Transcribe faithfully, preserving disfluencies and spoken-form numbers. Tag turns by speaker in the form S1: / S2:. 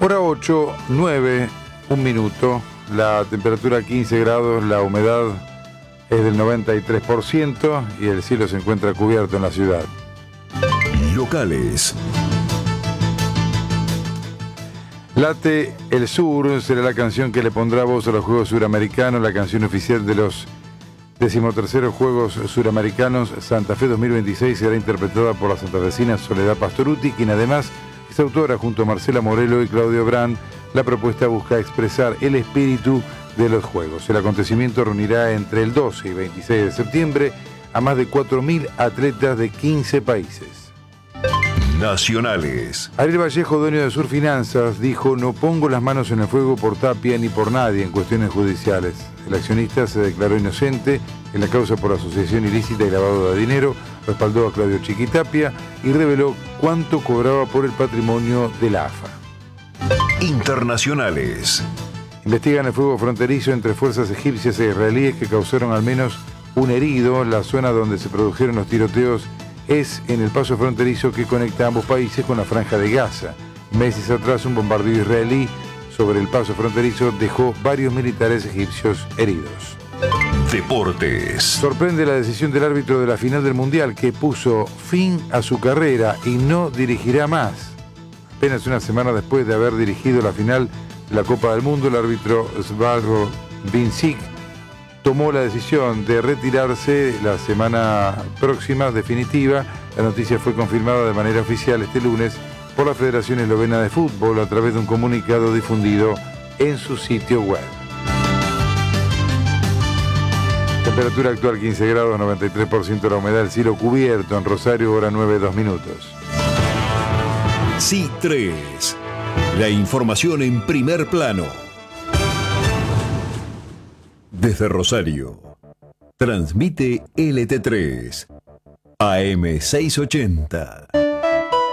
S1: Hora ocho, nueve, un minuto. La temperatura quince grados, la humedad es del noventa y tres por ciento y el cielo se encuentra cubierto en la ciudad.
S2: Locales.
S1: Late el Sur será la canción que le pondrá voz a los Juegos Suramericanos, la canción oficial de los decimoterceros Juegos Suramericanos Santa Fe dos mil veintiséis será interpretada por la santafesina Soledad Pastoruti, quien además es autora junto a Marcela Morelo y Claudio Brand. La propuesta busca expresar el espíritu de los Juegos. El acontecimiento reunirá entre el doce y veintiséis de septiembre a más de cuatro mil atletas de quince países.
S2: Nacionales.
S1: Ariel Vallejo, dueño de Surfinanzas, dijo: no pongo las manos en el fuego por Tapia ni por nadie en cuestiones judiciales. El accionista se declaró inocente en la causa por asociación ilícita y lavado de dinero, respaldó a Claudio Chiquitapia y reveló cuánto cobraba por el patrimonio de la A F A.
S2: Internacionales.
S1: Investigan el fuego fronterizo entre fuerzas egipcias e israelíes que causaron al menos un herido. La zona donde se produjeron los tiroteos es en el paso fronterizo que conecta a ambos países con la Franja de Gaza. Meses atrás, un bombardeo israelí sobre el paso fronterizo dejó varios militares egipcios heridos.
S2: Deportes.
S1: Sorprende la decisión del árbitro de la final del Mundial, que puso fin a su carrera y no dirigirá más. Apenas una semana después de haber dirigido la final de la Copa del Mundo, el árbitro Svalko Vincic tomó la decisión de retirarse la semana próxima, definitiva. La noticia fue confirmada de manera oficial este lunes por la Federación Eslovena de Fútbol a través de un comunicado difundido en su sitio web. Temperatura actual quince grados, noventa y tres por ciento la humedad, el cielo cubierto en Rosario, hora nueve, dos minutos.
S2: C I tres. La información en primer plano. Desde Rosario. Transmite L T tres. A M seiscientos ochenta.